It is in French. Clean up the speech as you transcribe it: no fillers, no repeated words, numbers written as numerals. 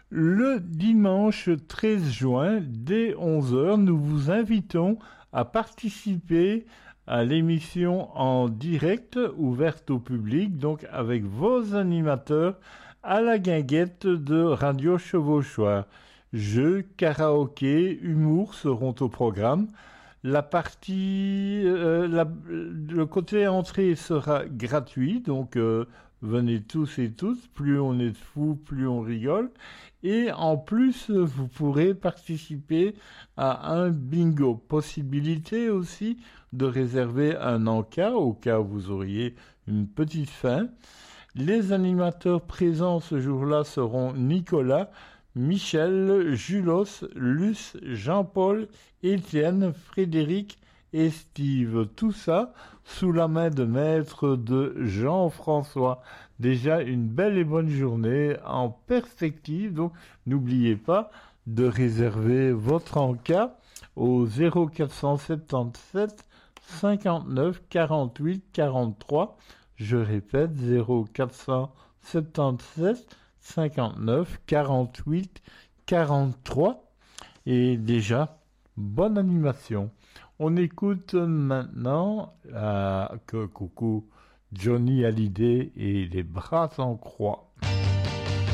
Le dimanche 13 juin, dès 11 heures, nous vous invitons à participer à l'émission en direct ouverte au public, donc avec vos animateurs à la guinguette de Radio Chevauchoir. Jeux, karaoké, humour seront au programme. Le côté entrée sera gratuit, donc venez tous et toutes. Plus on est de fous, plus on rigole. Et en plus, vous pourrez participer à un bingo. Possibilité aussi de réserver un encas au cas où vous auriez une petite faim. Les animateurs présents ce jour-là seront Nicolas, Michel, Julos, Luce, Jean-Paul, Étienne, Frédéric et Steve. Tout ça sous la main de maître de Jean-François. Déjà une belle et bonne journée en perspective. Donc n'oubliez pas de réserver votre encas au 0477 59 48 43. Je répète, 0477 59 48 43. Et déjà, bonne animation. On écoute maintenant coucou Johnny Hallyday et les bras en croix.